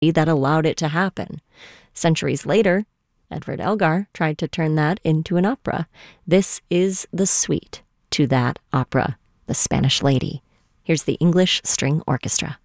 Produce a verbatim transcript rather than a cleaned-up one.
that allowed it to happen. Centuries later, Edward Elgar tried to turn that into an opera. This is the suite to that opera, The Spanish Lady. Here's the English String Orchestra.